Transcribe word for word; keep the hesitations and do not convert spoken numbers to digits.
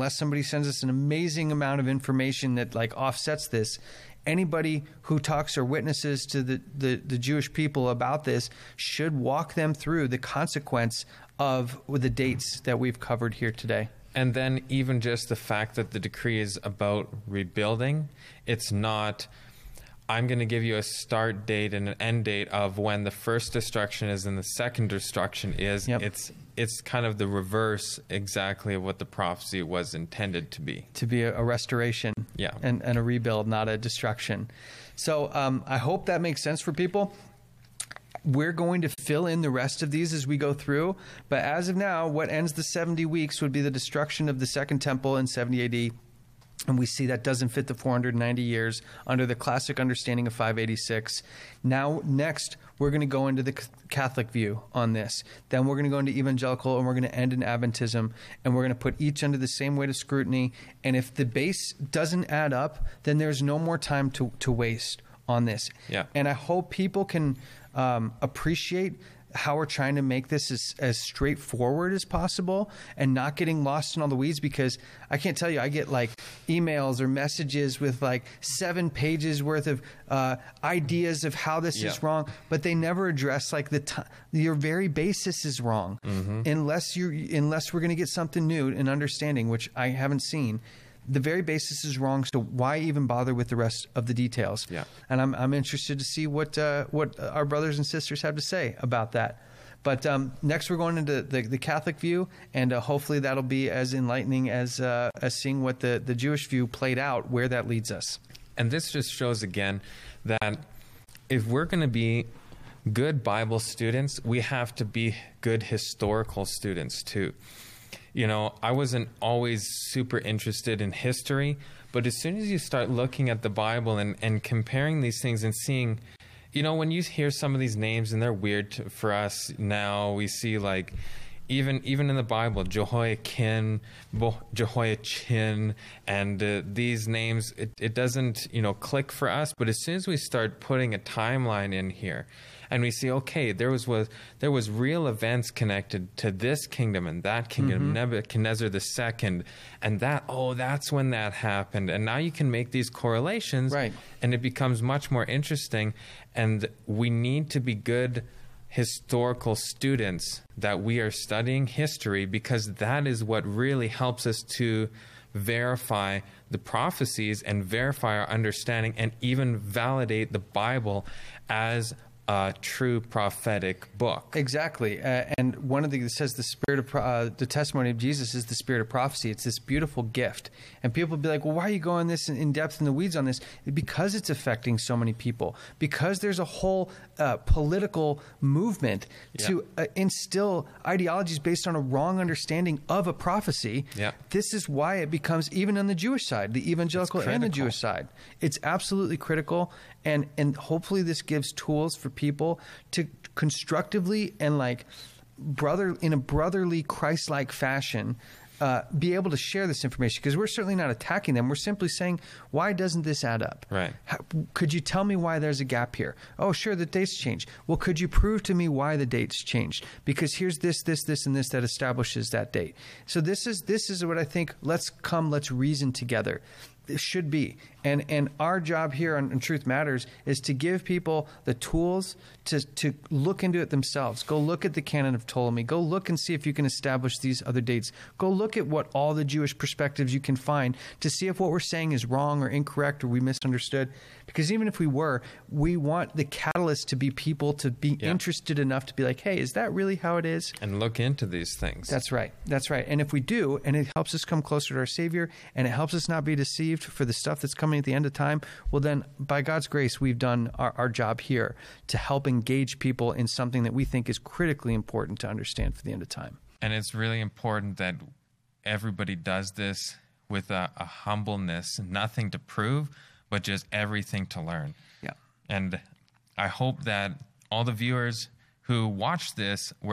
unless somebody sends us an amazing amount of information that like offsets this, anybody who talks or witnesses to the, the, the Jewish people about this should walk them through the consequence of the dates that we've covered here today. And then even just the fact that the decree is about rebuilding, it's not, I'm going to give you a start date and an end date of when the first destruction is and the second destruction is. Yep. It's it's kind of the reverse exactly of what the prophecy was intended to be. To be a, a restoration yeah. and, and a rebuild, not a destruction. So um, I hope that makes sense for people. We're going to fill in the rest of these as we go through. But as of now, what ends the seventy weeks would be the destruction of the Second Temple in seventy A D. And we see that doesn't fit the four hundred ninety years under the classic understanding of five eighty-six. Now, next, we're going to go into the Catholic view on this. Then we're going to go into evangelical, and we're going to end in Adventism. And we're going to put each under the same weight of scrutiny. And if the base doesn't add up, then there's no more time to, to waste on this. Yeah. And I hope people can um, appreciate how we're trying to make this as, as straightforward as possible and not getting lost in all the weeds, because I can't tell you, I get like emails or messages with like seven pages worth of uh, ideas of how this yeah. is wrong, but they never address like the t- your very basis is wrong. Mm-hmm. Unless you unless we're going to get something new and understanding, which I haven't seen. The very basis is wrong, so why even bother with the rest of the details? Yeah. And I'm I'm interested to see what uh, what our brothers and sisters have to say about that. But um, next we're going into the, the Catholic view, and uh, hopefully that'll be as enlightening as uh, as seeing what the, the Jewish view played out, where that leads us. And this just shows again that if we're going to be good Bible students, we have to be good historical students too. You know, I wasn't always super interested in history, but as soon as you start looking at the Bible and, and comparing these things and seeing, you know, when you hear some of these names and they're weird to, for us now, we see like, even even in the Bible, Jehoiakim, Bo- Jehoiachin, and uh, these names, it, it doesn't, you know, click for us. But as soon as we start putting a timeline in here, and we see, okay, there was, was there was real events connected to this kingdom and that kingdom, mm-hmm. Nebuchadnezzar the second, and that, oh, that's when that happened. And now you can make these correlations, right. and it becomes much more interesting. And we need to be good historical students that we are studying history, because that is what really helps us to verify the prophecies and verify our understanding and even validate the Bible as a true prophetic book. Exactly. Uh, and one of the, it says the spirit of, uh, the testimony of Jesus is the spirit of prophecy. It's this beautiful gift. And people will be like, well, why are you going this in, in depth in the weeds on this? Because it's affecting so many people. Because there's a whole uh, political movement yeah. to uh, instill ideologies based on a wrong understanding of a prophecy. Yeah. This is why it becomes, even on the Jewish side, the evangelical and the Jewish side, it's absolutely critical. And and hopefully this gives tools for people to constructively and like brother in a brotherly Christ-like fashion uh, be able to share this information, because we're certainly not attacking them. We're simply saying, why doesn't this add up? Right. How, could you tell me why there's a gap here? Oh, sure, the dates changed. Well, could you prove to me why the dates changed? Because here's this, this, this, and this that establishes that date. So this is this is what I think. Let's come. Let's reason together. It should be. And and our job here on, on Truth Matters is to give people the tools to, to look into it themselves. Go look at the canon of Ptolemy. Go look and see if you can establish these other dates. Go look at what all the Jewish perspectives you can find to see if what we're saying is wrong or incorrect or we misunderstood. Because even if we were, we want the catalyst to be people to be yeah. interested enough to be like, hey, is that really how it is? And look into these things. That's right. That's right. And if we do, and it helps us come closer to our Savior, and it helps us not be deceived for the stuff that's coming at the end of time, well then, by God's grace, we've done our, our job here to help engage people in something that we think is critically important to understand for the end of time. And it's really important that everybody does this with a, a humbleness, nothing to prove, but just everything to learn. Yeah. And I hope that all the viewers who watch this,